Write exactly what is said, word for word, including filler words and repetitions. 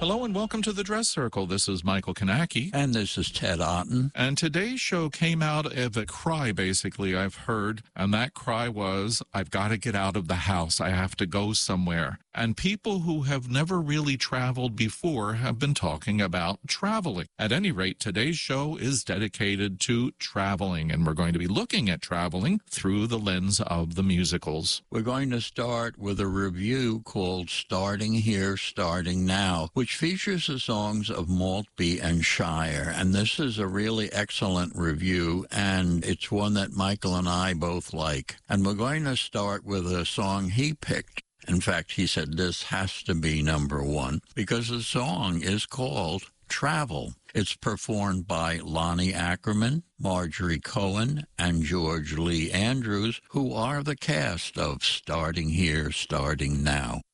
Hello and welcome to the Dress Circle. This is Michael Kanaki. And this is Ted Otten. And today's show came out of a cry, basically, I've heard. And that cry was, I've got to get out of the house. I have to go somewhere. And people who have never really traveled before have been talking about traveling. At any rate, today's show is dedicated to traveling. And we're going to be looking at traveling through the lens of the musicals. We're going to start with a review called Starting Here, Starting Now, which features the songs of Maltby and Shire. And this is a really excellent review, and it's one that Michael and I both like. And we're going to start with a song he picked. In fact, he said this has to be number one because the song is called Travel. It's performed by Lonnie Ackerman, Marjorie Cohen, and George Lee Andrews, who are the cast of Starting Here, Starting Now.